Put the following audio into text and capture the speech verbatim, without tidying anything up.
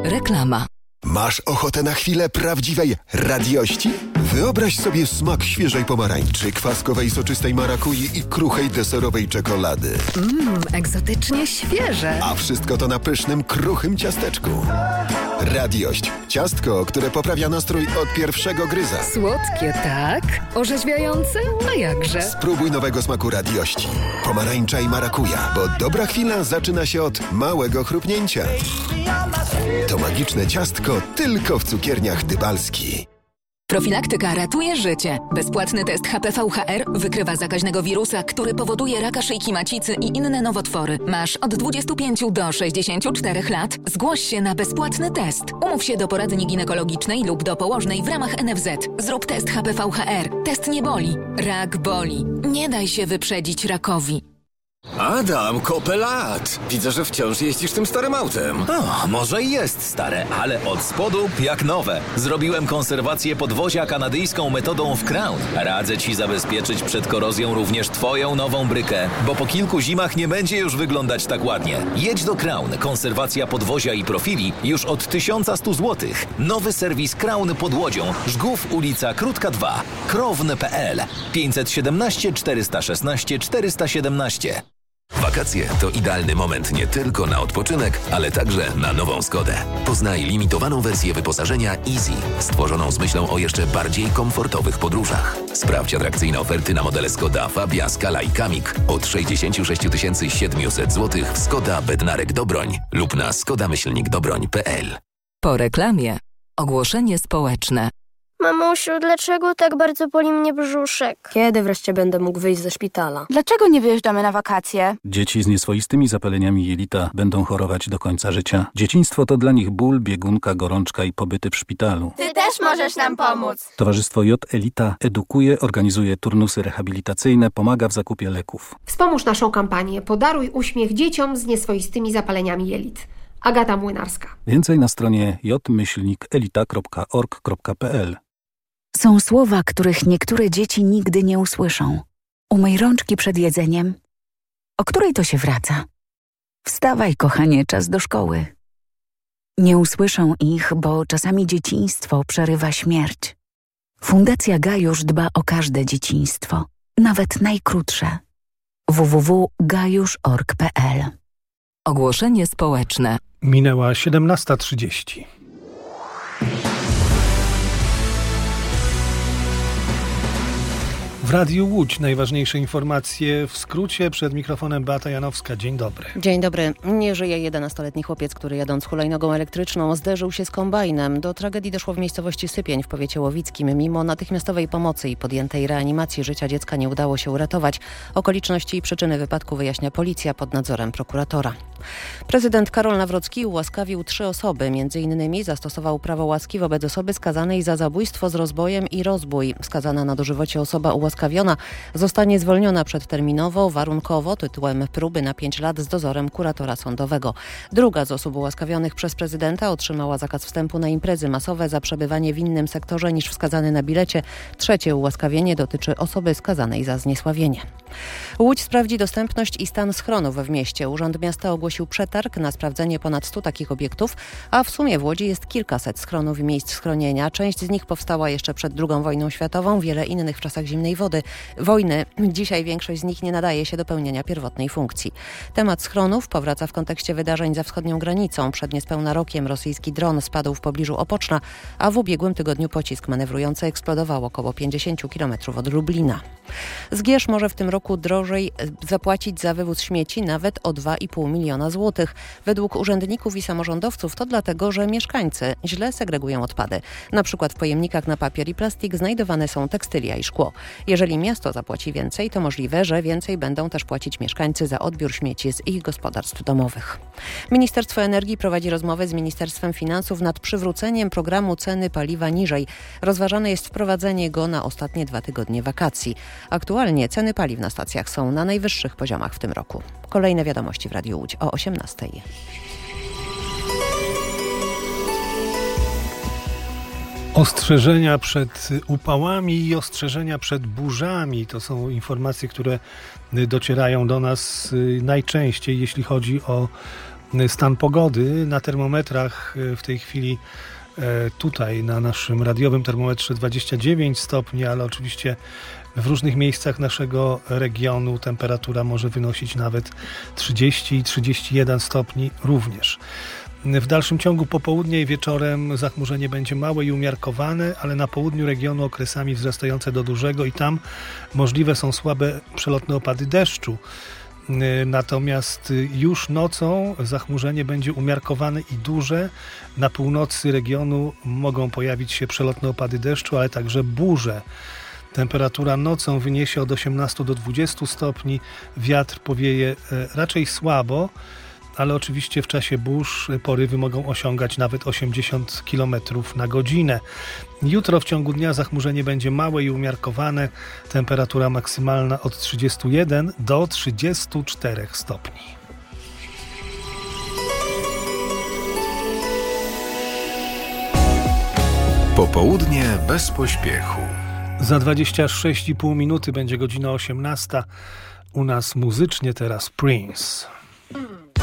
Reklama. Masz ochotę na chwilę prawdziwej radiości? Wyobraź sobie smak świeżej pomarańczy, kwaskowej soczystej marakui i kruchej deserowej czekolady. Mmm, egzotycznie świeże. A wszystko to na pysznym, kruchym ciasteczku. Radiość. Ciastko, które poprawia nastrój od pierwszego gryza. Słodkie, tak? Orzeźwiające? A jakże? Spróbuj nowego smaku radiości. Pomarańcza i marakuja, bo dobra chwila zaczyna się od małego chrupnięcia. To magiczne ciastko tylko w cukierniach Dybalski. Profilaktyka ratuje życie. Bezpłatny test H P V H R wykrywa zakaźnego wirusa, który powoduje raka szyjki macicy i inne nowotwory. Masz od dwudziestu pięciu do sześćdziesięciu czterech lat. Zgłoś się na bezpłatny test. Umów się do poradni ginekologicznej lub do położnej w ramach N F Z. Zrób test H P V H R. Test nie boli. Rak boli. Nie daj się wyprzedzić rakowi. Adam, kopę lat. Widzę, że wciąż jeździsz tym starym autem. O, może i jest stare, ale od spodu jak nowe. Zrobiłem konserwację podwozia kanadyjską metodą w Crown. Radzę Ci zabezpieczyć przed korozją również Twoją nową brykę, bo po kilku zimach nie będzie już wyglądać tak ładnie. Jedź do Crown. Konserwacja podwozia i profili już od tysiąc sto złotych. Nowy serwis Crown pod Łodzią. Żgów, ulica Krótka dwa. Krown kropka p l pięćset siedemnaście czterysta szesnaście czterysta siedemnaście. Wakacje to idealny moment nie tylko na odpoczynek, ale także na nową Skodę. Poznaj limitowaną wersję wyposażenia Easy, stworzoną z myślą o jeszcze bardziej komfortowych podróżach. Sprawdź atrakcyjne oferty na modele Skoda Fabia, Scala i Kamik od sześćdziesiąt sześć tysięcy siedemset złotych w Skoda Bednarek Dobroń lub na skoda myślnik dobroń kropka p l. Po reklamie ogłoszenie społeczne. Mamusiu, dlaczego tak bardzo boli mnie brzuszek? Kiedy wreszcie będę mógł wyjść ze szpitala? Dlaczego nie wyjeżdżamy na wakacje? Dzieci z nieswoistymi zapaleniami jelita będą chorować do końca życia. Dzieciństwo to dla nich ból, biegunka, gorączka i pobyty w szpitalu. Ty też możesz nam pomóc. Towarzystwo J Elita edukuje, organizuje turnusy rehabilitacyjne, pomaga w zakupie leków. Wspomóż naszą kampanię Podaruj uśmiech dzieciom z nieswoistymi zapaleniami jelit. Agata Młynarska. Więcej na stronie j myślnik elita kropka org kropka p l. Są słowa, których niektóre dzieci nigdy nie usłyszą. Umyj rączki przed jedzeniem. O której to się wraca? Wstawaj, kochanie, czas do szkoły. Nie usłyszą ich, bo czasami dzieciństwo przerywa śmierć. Fundacja Gajusz dba o każde dzieciństwo, nawet najkrótsze. w w w kropka gajusz kropka org kropka p l. Ogłoszenie społeczne. Minęła siedemnasta trzydzieści. W Radiu Łódź najważniejsze informacje w skrócie. Przed mikrofonem Beata Janowska. Dzień dobry. Dzień dobry. Nie żyje jedenastoletni chłopiec, który jadąc hulajnogą elektryczną zderzył się z kombajnem. Do tragedii doszło w miejscowości Sypień w powiecie łowickim. Mimo natychmiastowej pomocy i podjętej reanimacji życia dziecka nie udało się uratować. Okoliczności i przyczyny wypadku wyjaśnia policja pod nadzorem prokuratora. Prezydent Karol Nawrocki ułaskawił trzy osoby. Między innymi zastosował prawo łaski wobec osoby skazanej za zabójstwo z rozbojem i rozbój. Skazana na dożywocie osoba ułaskawiona zostanie zwolniona przedterminowo, warunkowo, tytułem próby na pięć lat z dozorem kuratora sądowego. Druga z osób ułaskawionych przez prezydenta otrzymała zakaz wstępu na imprezy masowe za przebywanie w innym sektorze niż wskazany na bilecie. Trzecie ułaskawienie dotyczy osoby skazanej za zniesławienie. Łódź sprawdzi dostępność i stan schronów w mieście. Urząd Miasta ogłosił przetarg na sprawdzenie ponad stu takich obiektów, a w sumie w Łodzi jest kilkaset schronów i miejsc schronienia. Część z nich powstała jeszcze przed drugą wojną światową, wiele innych w czasach zimnej wody. Wojny. Dzisiaj większość z nich nie nadaje się do pełnienia pierwotnej funkcji. Temat schronów powraca w kontekście wydarzeń za wschodnią granicą. Przed niespełna rokiem rosyjski dron spadł w pobliżu Opoczna, a w ubiegłym tygodniu pocisk manewrujący eksplodował około pięćdziesiąt kilometrów od Lublina. Zgierz może w tym roku drożej zapłacić za wywóz śmieci nawet o dwa i pół miliona złotych. Według urzędników i samorządowców to dlatego, że mieszkańcy źle segregują odpady. Na przykład w pojemnikach na papier i plastik znajdowane są tekstylia i szkło. Jeżeli miasto zapłaci więcej, to możliwe, że więcej będą też płacić mieszkańcy za odbiór śmieci z ich gospodarstw domowych. Ministerstwo Energii prowadzi rozmowy z Ministerstwem Finansów nad przywróceniem programu ceny paliwa niżej. Rozważane jest wprowadzenie go na ostatnie dwa tygodnie wakacji. Aktualnie ceny paliw na stacjach są na najwyższych poziomach w tym roku. Kolejne wiadomości w Radiu Łódź o osiemnastej. Ostrzeżenia przed upałami i ostrzeżenia przed burzami to są informacje, które docierają do nas najczęściej, jeśli chodzi o stan pogody. Na termometrach w tej chwili tutaj na naszym radiowym termometrze dwadzieścia dziewięć stopni, ale oczywiście w różnych miejscach naszego regionu temperatura może wynosić nawet trzydzieści i trzydzieści jeden stopni również. W dalszym ciągu popołudnie i wieczorem zachmurzenie będzie małe i umiarkowane, ale na południu regionu okresami wzrastające do dużego i tam możliwe są słabe przelotne opady deszczu. Natomiast już nocą zachmurzenie będzie umiarkowane i duże. Na północy regionu mogą pojawić się przelotne opady deszczu, ale także burze. Temperatura nocą wyniesie od osiemnastu do dwudziestu stopni. Wiatr powieje raczej słabo, ale oczywiście w czasie burz porywy mogą osiągać nawet osiemdziesiąt kilometrów na godzinę. Jutro w ciągu dnia zachmurzenie będzie małe i umiarkowane. Temperatura maksymalna od trzydziestu jeden do trzydziestu czterech stopni. Popołudnie bez pośpiechu. Za dwadzieścia sześć i pół minuty będzie godzina osiemnasta. U nas muzycznie teraz Prince.